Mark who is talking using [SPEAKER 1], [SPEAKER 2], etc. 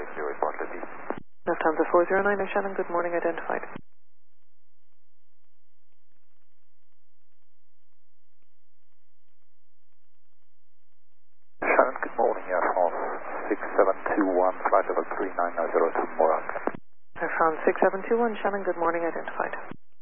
[SPEAKER 1] report to me.
[SPEAKER 2] Lufthansa 409, Shannon, good morning, identified.
[SPEAKER 1] Shannon, good morning, Air France 6721, flight level 39002 Morocco.
[SPEAKER 2] Air France 6721, Shannon, good morning, identified.